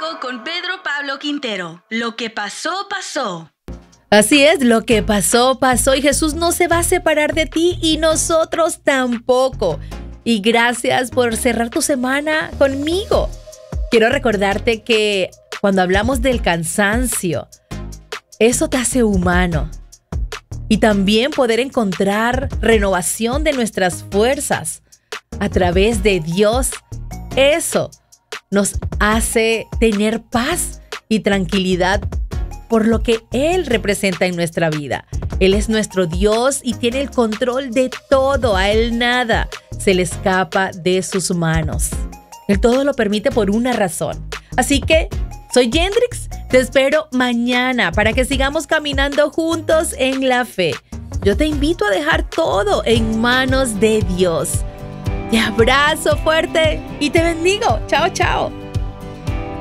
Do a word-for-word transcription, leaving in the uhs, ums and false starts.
Con Pedro Pablo Quintero. Lo que pasó, pasó. Así es, lo que pasó, pasó y Jesús no se va a separar de ti y nosotros tampoco. Y gracias por cerrar tu semana conmigo. Quiero recordarte que cuando hablamos del cansancio, eso te hace humano. Y también poder encontrar renovación de nuestras fuerzas a través de Dios. Eso nos hace tener paz y tranquilidad por lo que Él representa en nuestra vida. Él es nuestro Dios y tiene el control de todo. A Él nada se le escapa de sus manos. Él todo lo permite por una razón. Así que soy Yendrix. Te espero mañana para que sigamos caminando juntos en la fe. Yo te invito a dejar todo en manos de Dios. Te abrazo fuerte y te bendigo. Chao, chao.